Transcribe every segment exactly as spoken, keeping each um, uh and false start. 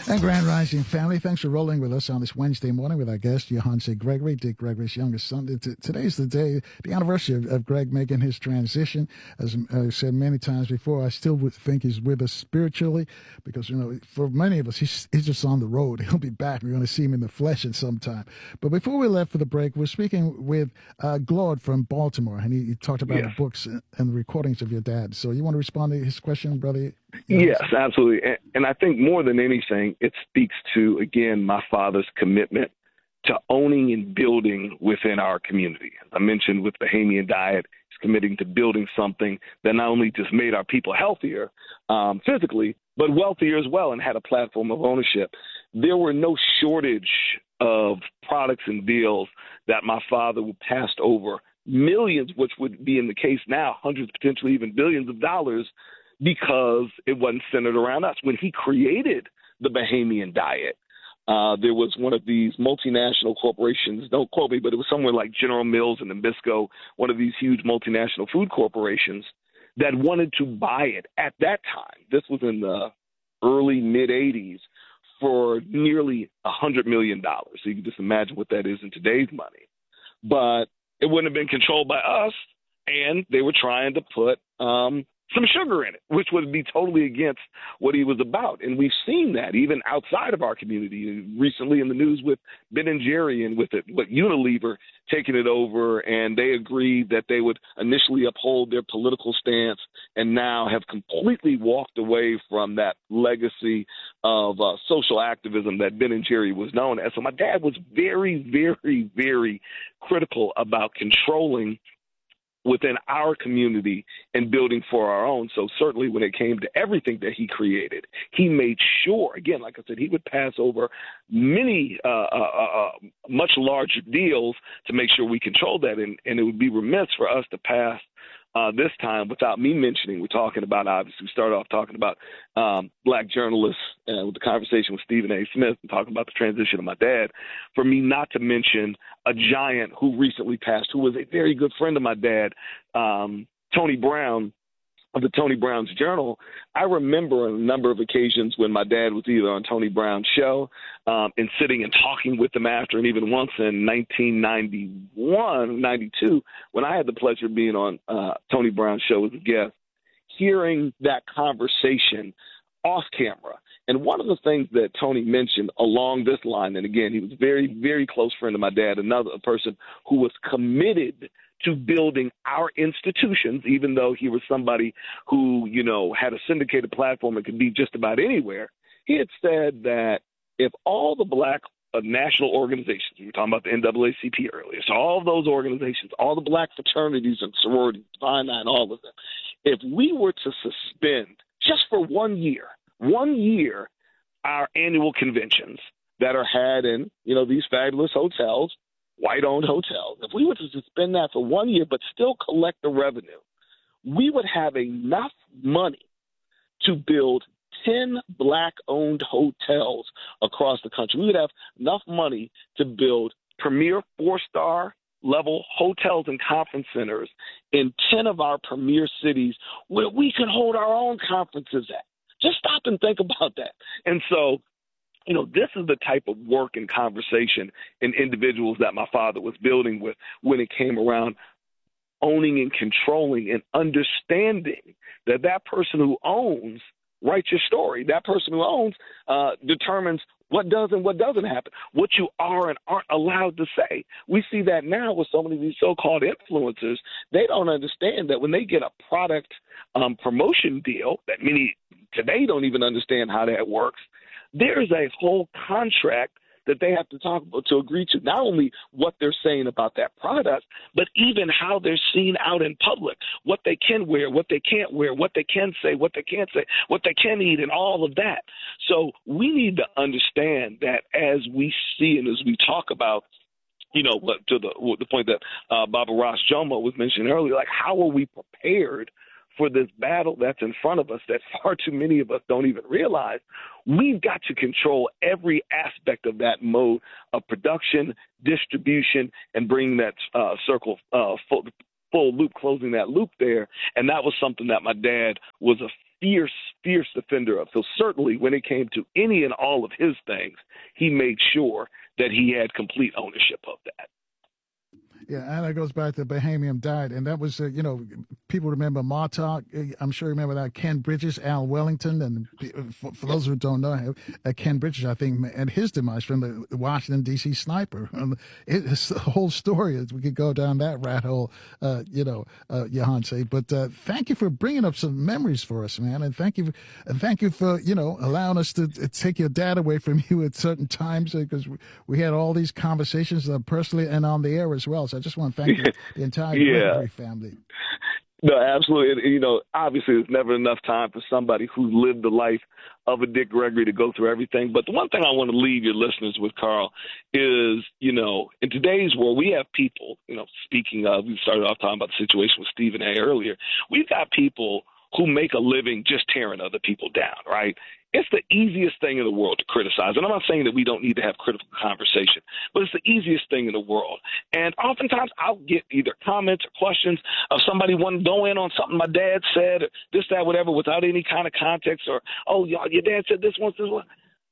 And Grand Rising family, thanks for rolling with us on this Wednesday morning with our guest, Johann C. Gregory, Dick Gregory's youngest son. T- Today's the day, the anniversary of, of Greg making his transition. As I've said many times before, I still would think he's with us spiritually because, you know, for many of us, he's, he's just on the road. He'll be back. We're going to see him in the flesh at some time. But before we left for the break, we're speaking with uh, Claude from Baltimore, and he, he talked about yes. the books and the recordings of your dad. So you want to respond to his question, brother? Yes, absolutely. And, and I think more than anything, it speaks to, again, my father's commitment to owning and building within our community. I mentioned with Bahamian Diet, he's committing to building something that not only just made our people healthier um, physically, but wealthier as well, and had a platform of ownership. There were no shortage of products and deals that my father would pass over millions, which would be in the case now, hundreds, potentially even billions of dollars, because it wasn't centered around us. When he created the Bahamian Diet, uh, there was one of these multinational corporations, don't quote me, but it was somewhere like General Mills and Nabisco, one of these huge multinational food corporations that wanted to buy it at that time. This was in the early, mid-eighties for nearly one hundred million dollars. So you can just imagine what that is in today's money. But it wouldn't have been controlled by us, and they were trying to put um, some sugar in it, which would be totally against what he was about. And we've seen that even outside of our community. Recently in the news with Ben and Jerry and with it, with Unilever taking it over, and they agreed that they would initially uphold their political stance and now have completely walked away from that legacy of uh, social activism that Ben and Jerry was known as. So my dad was very, very, very critical about controlling within our community and building for our own. So certainly when it came to everything that he created, he made sure, again, like I said, he would pass over many uh, uh, uh, much larger deals to make sure we controlled that. And, and it would be remiss for us to pass Uh, this time without me mentioning, we're talking about, obviously, we started off talking about um, black journalists and with the conversation with Stephen A. Smith and talking about the transition of my dad, for me not to mention a giant who recently passed, who was a very good friend of my dad, um, Tony Brown, of the Tony Brown's Journal. I remember on a number of occasions when my dad was either on Tony Brown's show um, and sitting and talking with him after, and even once in nineteen ninety-one, ninety-two, when I had the pleasure of being on uh, Tony Brown's show as a guest, hearing that conversation off camera. And one of the things that Tony mentioned along this line, and again, he was a very, very close friend of my dad, another person who was committed to building our institutions, even though he was somebody who, you know, had a syndicated platform and could be just about anywhere. He had said that if all the black uh, national organizations, we were talking about the N double A C P earlier, so all of those organizations, all the black fraternities and sororities, Divine Nine, all of them, if we were to suspend just for one year, one year, our annual conventions that are had in, you know, these fabulous hotels, white-owned hotels, if we were to suspend that for one year but still collect the revenue, we would have enough money to build ten black-owned hotels across the country. We would have enough money to build premier four-star level hotels and conference centers in ten of our premier cities where we can hold our own conferences at. Just stop and think about that. And so, you know, this is the type of work and conversation and individuals that my father was building with when it came around owning and controlling and understanding that that person who owns writes your story. That person who owns uh, determines what does and what doesn't happen, what you are and aren't allowed to say. We see that now with so many of these so-called influencers. They don't understand that when they get a product um, promotion deal that many today don't even understand how that works, there's a whole contract that they have to talk about to agree to, not only what they're saying about that product, but even how they're seen out in public, what they can wear, what they can't wear, what they can say, what they can't say, what they can eat, and all of that. So we need to understand that as we see and as we talk about, you know, what to the, the point that uh, Baba Ross Jomo was mentioning earlier, like how are we prepared for this battle that's in front of us that far too many of us don't even realize? We've got to control every aspect of that mode of production, distribution, and bringing that uh, circle uh, full, full loop, closing that loop there. And that was something that my dad was a fierce, fierce defender of. So certainly when it came to any and all of his things, he made sure that he had complete ownership of that. Yeah, and that goes back to Bahamian Diet. And that was, uh, you know, people remember Martok. I'm sure you remember that. Ken Bridges, Al Wellington. And for, for those who don't know, uh, Ken Bridges, I think, and his demise from the Washington, D C sniper. Um, it, it's the whole story. We could go down that rat hole, uh, you know, uh, Yohance. But uh, thank you for bringing up some memories for us, man. And thank you, and thank you for, you know, allowing us to take your dad away from you at certain times, because we, we had all these conversations uh, personally and on the air as well. So I just want to thank you, the entire yeah. Gregory family. No, absolutely. You know, obviously there's never enough time for somebody who's lived the life of a Dick Gregory to go through everything. But the one thing I want to leave your listeners with, Carl, is, you know, in today's world, we have people, you know, speaking of, we started off talking about the situation with Stephen A. earlier. We've got people who make a living just tearing other people down, right? It's the easiest thing in the world to criticize. And I'm not saying that we don't need to have critical conversation, but it's the easiest thing in the world. And oftentimes I'll get either comments or questions of somebody wanting to go in on something my dad said, or this, that, whatever, without any kind of context, or, oh, y'all, your dad said this once, this one.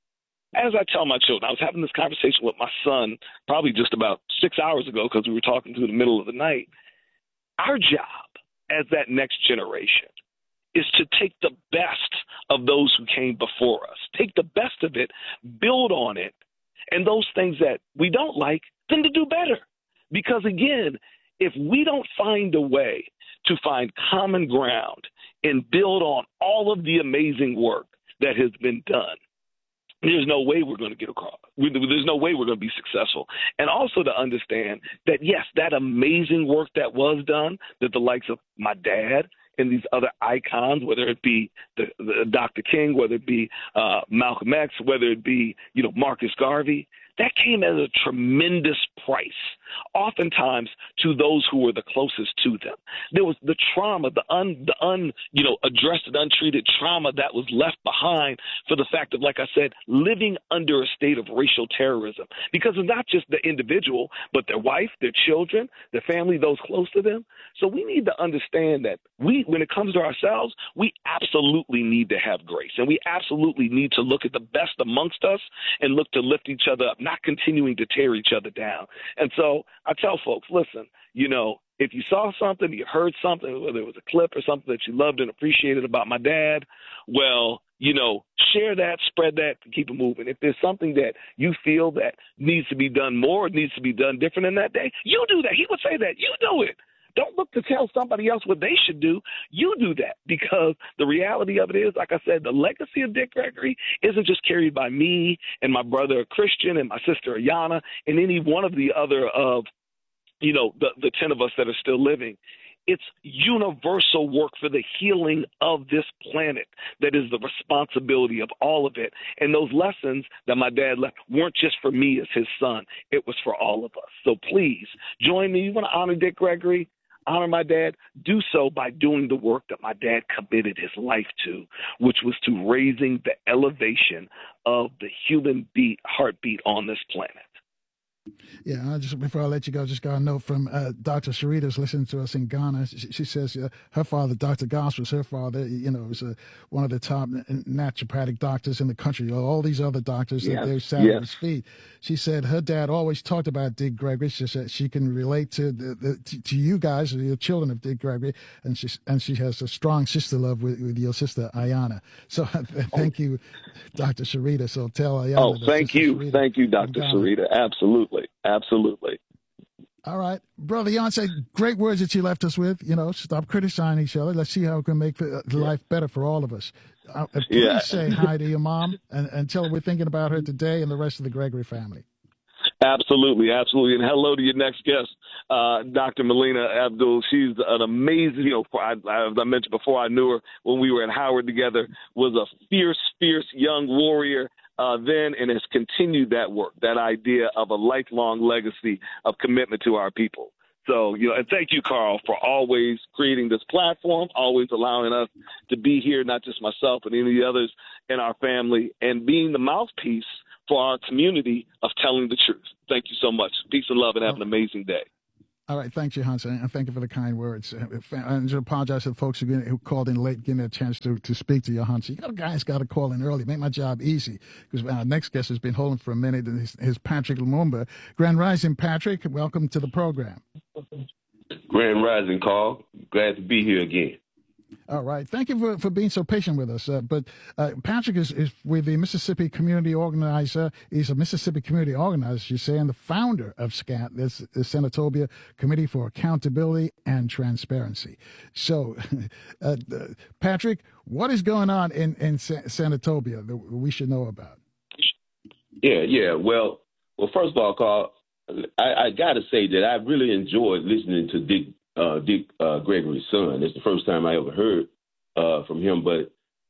As I tell my children, I was having this conversation with my son probably just about six hours ago because we were talking through the middle of the night. Our job as that next generation is to take the best of those who came before us, take the best of it, build on it, and those things that we don't like, then to do better. Because again, if we don't find a way to find common ground and build on all of the amazing work that has been done, there's no way we're going to get across. There's no way we're going to be successful. And also to understand that, yes, that amazing work that was done, that the likes of my dad and these other icons, whether it be the, the Doctor King, whether it be uh, Malcolm X, whether it be, you know, Marcus Garvey, that came at a tremendous price, oftentimes to those who were the closest to them. There was the trauma, the un, the un, you know, addressed and untreated trauma that was left behind for the fact of, like I said, living under a state of racial terrorism. Because it's not just the individual, but their wife, their children, their family, those close to them. So we need to understand that we, when it comes to ourselves, we absolutely need to have grace, and we absolutely need to look at the best amongst us and look to lift each other up, not continuing to tear each other down. And so I tell folks, listen, you know, if you saw something, you heard something, whether it was a clip or something that you loved and appreciated about my dad, well, you know, share that, spread that, and keep it moving. If there's something that you feel that needs to be done more, needs to be done different in that day, you do that. He would say that. You do it. Don't look to tell somebody else what they should do. You do that, because the reality of it is, like I said, the legacy of Dick Gregory isn't just carried by me and my brother Christian and my sister Ayana and any one of the other of, you know, the, the ten of us that are still living. It's universal work for the healing of this planet that is the responsibility of all of it. And those lessons that my dad left weren't just for me as his son. It was for all of us. So please join me. You want to honor Dick Gregory, honor my dad, do so by doing the work that my dad committed his life to, which was to raising the elevation of the human beat, heartbeat on this planet. Yeah, I just before I let you go, just got a note from uh, Doctor Sharita, who's listening to us in Ghana. She, she says uh, her father, Doctor Goss, was her father. You know, was uh, one of the top naturopathic doctors in the country. All these other doctors, yes. they sat yes. at his feet. She said her dad always talked about Dick Gregory. She said she can relate to the, the to, to you guys, the children of Dick Gregory, and she and she has a strong sister love with, with your sister Ayana. So thank oh. you, Doctor Sharita. So tell Ayana. Oh, thank you, Sharita thank you, Doctor Sharita. Absolutely. Absolutely. All right. Brother Yohance, great words that you left us with. You know, stop criticizing each other. Let's see how we can make life better for all of us. Uh, please yeah. say hi to your mom and, and tell her we're thinking about her today and the rest of the Gregory family. Absolutely, absolutely. And hello to your next guest, uh, Doctor Melina Abdul. She's an amazing, you know, I, as I mentioned before, I knew her when we were at Howard together, was a fierce, fierce young warrior. Uh, then and has continued that work, that idea of a lifelong legacy of commitment to our people. So, you know, and thank you, Carl, for always creating this platform, always allowing us to be here, not just myself, but any of the others in our family, and being the mouthpiece for our community of telling the truth. Thank you so much. Peace and love, and have an amazing day. All right, thanks, Johansson, and thank you for the kind words. Uh, I just apologize to the folks who, who called in late, getting a chance to, to speak to Johansson. You got a guy who's got to call in early, make my job easy, because our next guest has been holding for a minute, and his, his Patrick Lumumba. Grand Rising, Patrick, welcome to the program. Grand Rising, Carl. Glad to be here again. All right. Thank you for, for being so patient with us. Uh, but uh, Patrick is, is with the Mississippi Community Organizer. He's a Mississippi Community Organizer, you say, and the founder of SCAT, that's the Senatobia Committee for Accountability and Transparency. So, uh, Patrick, what is going on in, in Senatobia that we should know about? Yeah, yeah. Well, well, first of all, Carl, I, I got to say that I really enjoyed listening to Dick Uh, Dick uh, Gregory's son. It's the first time I ever heard uh, from him, but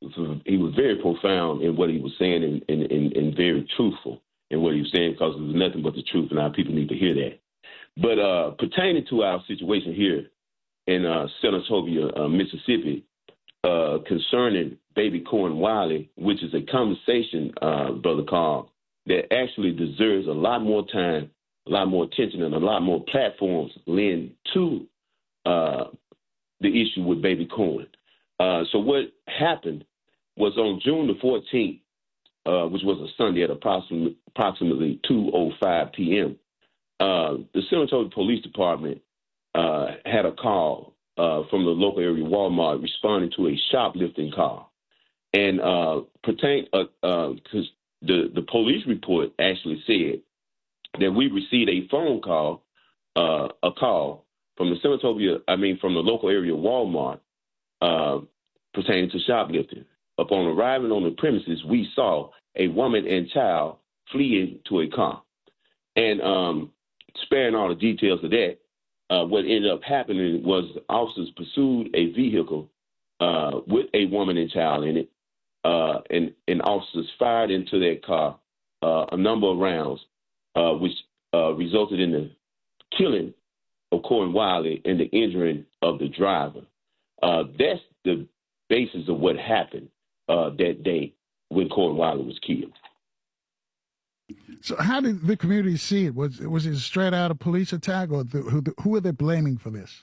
he was very profound in what he was saying and, and, and, and very truthful in what he was saying, because it was nothing but the truth, and our people need to hear that. But uh, pertaining to our situation here in uh, Senatobia, uh, Mississippi, uh, concerning baby Corn Wiley, which is a conversation, uh, Brother Carl, that actually deserves a lot more time, a lot more attention, and a lot more platforms lend to Uh, the issue with baby Corn. Uh, so what happened was on June the fourteenth, uh, which was a Sunday at approximately, approximately two oh five p.m., uh, the Senatobia Police Department uh, had a call uh, from the local area Walmart responding to a shoplifting call. And uh, pertain, uh, uh, cause the, the police report actually said that we received a phone call, uh, a call, from the Senatobia, I mean, from the local area Walmart, uh, pertaining to shoplifting. Upon arriving on the premises, we saw a woman and child fleeing to a car. And um, sparing all the details of that, uh, what ended up happening was officers pursued a vehicle uh, with a woman and child in it, uh, and, and officers fired into that car uh, a number of rounds, uh, which uh, resulted in the killing of Corn Wiley and the injuring of the driver. Uh, that's the basis of what happened uh, that day when Corn Wiley was killed. So how did the community see it? Was, was it straight out a police attack, or the, who, who are they blaming for this?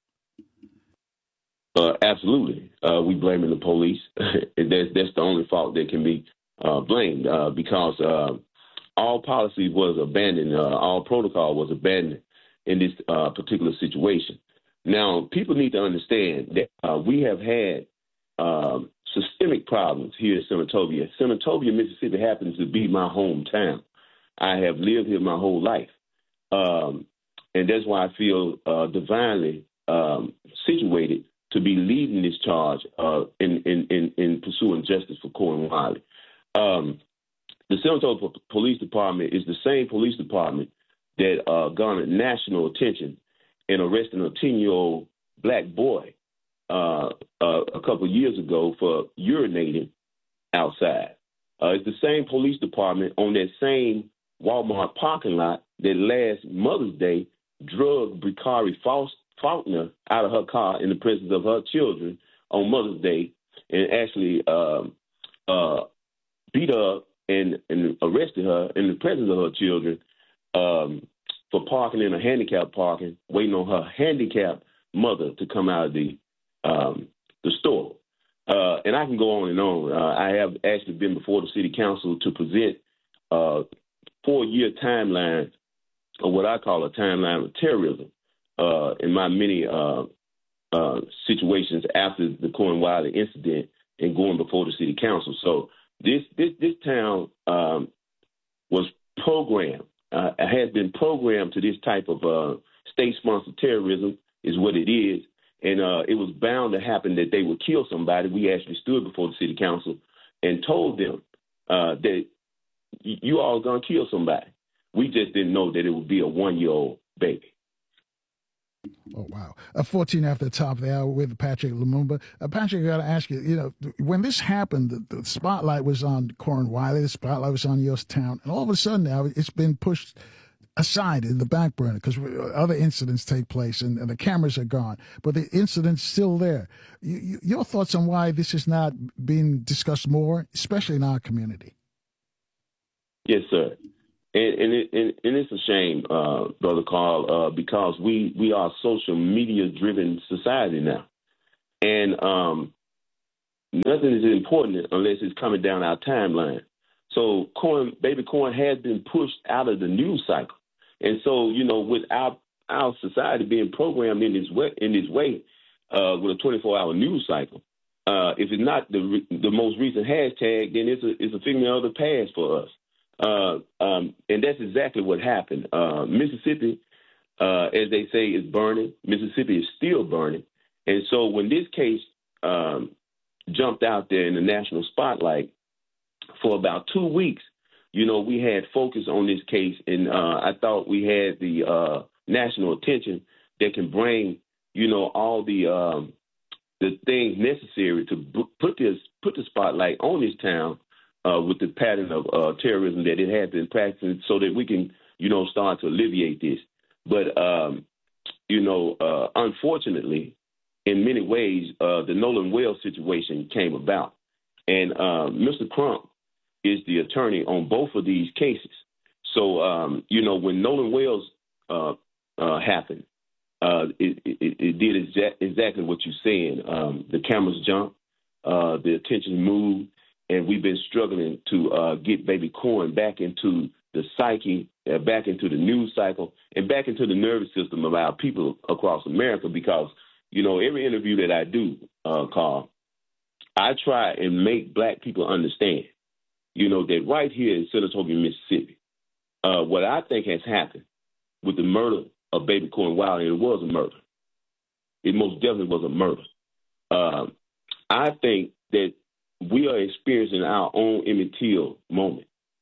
Uh, absolutely. Uh, we blaming the police. that's, that's the only fault that can be uh, blamed uh, because uh, all policy was abandoned, uh, all protocol was abandoned in this uh, particular situation. Now, people need to understand that uh, we have had um, systemic problems here in Senatobia. Senatobia, Mississippi happens to be my hometown. I have lived here my whole life. Um, and that's why I feel uh, divinely um, situated to be leading this charge uh, in, in, in, in pursuing justice for Corn Wiley. Um, the Senatobia Police Department is the same police department that uh, garnered national attention in arresting a ten-year-old black boy uh, uh, a couple of years ago for urinating outside. Uh, it's the same police department on that same Walmart parking lot that last Mother's Day drugged Bricari Faulkner out of her car in the presence of her children on Mother's Day, and actually um, uh, beat her up and, and arrested her in the presence of her children Um, for parking in a handicapped parking, waiting on her handicapped mother to come out of the um, the store. Uh, and I can go on and on. Uh, I have actually been before the city council to present a four-year timeline, or what I call a timeline of terrorism, uh, in my many uh, uh, situations after the Corn Wiley incident and going before the city council. So this this this town um, was programmed. Uh, has been programmed to this type of uh, state-sponsored terrorism is what it is. And uh, it was bound to happen that they would kill somebody. We actually stood before the city council and told them uh, that y- you all going to kill somebody. We just didn't know that it would be a one-year-old baby. Oh, wow. Uh, fourteen after the top of the hour with Patrick Lumumba. Uh, Patrick, I got to ask you, you know, when this happened, the, the spotlight was on Corn Wiley, the spotlight was on your town, and all of a sudden now it's been pushed aside in the back burner because other incidents take place and, and the cameras are gone, but the incident's still there. You, you, your thoughts on why this is not being discussed more, especially in our community? Yes, sir. And and, it, and and it's a shame, uh, Brother Carl, uh, because we we are a social media driven society now, and um, nothing is important unless it's coming down our timeline. So corn, baby corn has been pushed out of the news cycle, and so you know, with our our society being programmed in this way, in this way, uh, with a twenty-four hour news cycle, uh, if it's not the the most recent hashtag, then it's a it's a figment of the past for us. Uh, um, and that's exactly what happened. Uh, Mississippi, uh, as they say, is burning. Mississippi is still burning. And so when this case um, jumped out there in the national spotlight for about two weeks, you know, we had focus on this case. And uh, I thought we had the uh, national attention that can bring, you know, all the um, the things necessary to b- put this put the spotlight on this town. Uh, with the pattern of uh, terrorism that it has been practicing, so that we can, you know, start to alleviate this. But, um, you know, uh, unfortunately, in many ways, uh, the Nolan Wells situation came about. And uh, Mister Crump is the attorney on both of these cases. So, um, you know, when Nolan Wells uh, uh, happened, uh, it, it, it did exa- exactly what you're saying. Um, the cameras jumped, uh, the attention moved, and we've been struggling to uh, get baby corn back into the psyche, uh, back into the news cycle, and back into the nervous system of our people across America. Because, you know, every interview that I do, uh, Carl, I try and make black people understand, you know, that right here in Saratoga, Mississippi, uh, what I think has happened with the murder of baby corn Wilder, it was a murder. It most definitely was a murder. Uh, I think that we are experiencing our own Emmett Till moment.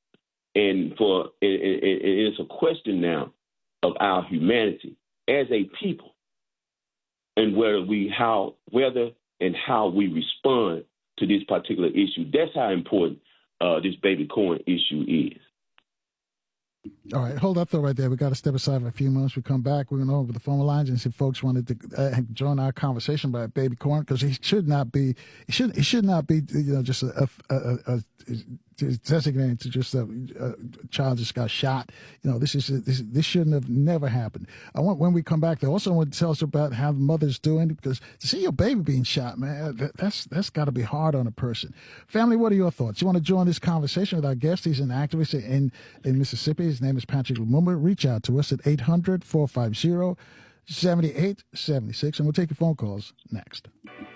And for and, and, and it's a question now of our humanity as a people, and whether we how whether and how we respond to this particular issue. That's how important uh, this baby corn issue is. All right, hold up though right there. We got to step aside for a few minutes. We come back. We're going to over the phone lines and see if folks wanted to uh, join our conversation about baby corn, because he should not be. He should. He should not be. You know, just a, a, a, a, a designated to just a, a child just got shot. You know, this is this. This shouldn't have never happened. I want when we come back, they also want to tell us about how the mother's doing, because to see your baby being shot, man, that, that's that's got to be hard on a person. Family, what are your thoughts? You want to join this conversation with our guest? He's an activist in in Mississippi. His name is Patrick Lumumba. Reach out to us at eight hundred, four five zero, seven eight seven six, and we'll take your phone calls next.